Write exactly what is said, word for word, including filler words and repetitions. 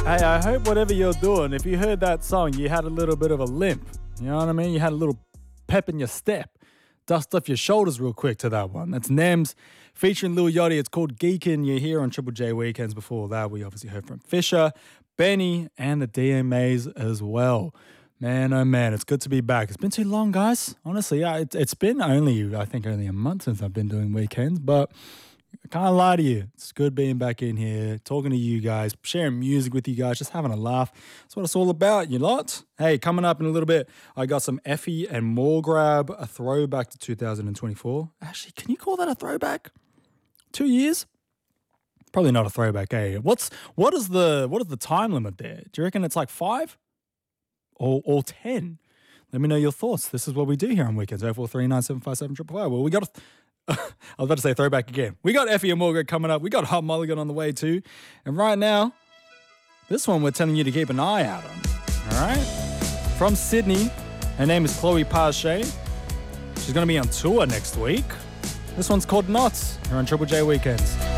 Hey, I hope whatever you're doing, if you heard that song, you had a little bit of a limp. You know what I mean? You had a little pep in your step. Dust off your shoulders real quick to that one. That's Nems featuring Lil Yachty. It's called Geekin'. You're here on Triple J Weekends. Before that, we obviously heard from Fisher, Benny, and the D M As as well. Man, oh man, it's good to be back. It's been too long, guys. Honestly, yeah, it, it's been only, I think, only a month since I've been doing weekends, but I can't lie to you. It's good being back in here, talking to you guys, sharing music with you guys, just having a laugh. That's what it's all about, you lot. Hey, coming up in a little bit, I got some Effie and Moregrab, a throwback to two thousand twenty-four. Actually, can you call that a throwback? Two years? Probably not a throwback, eh? What's what is the what is the time limit there? Do you reckon it's like five? Or or ten? Let me know your thoughts. This is what we do here on weekends. oh four three nine seven five seven five five. Well, we got a I was about to say throwback again. We got Effie and Morgan coming up. We got Hot Mulligan on the way too. And right now, this one we're telling you to keep an eye out on. All right? From Sydney, her name is Chloe Pache. She's going to be on tour next week. This one's called Knots here on Triple J Weekends.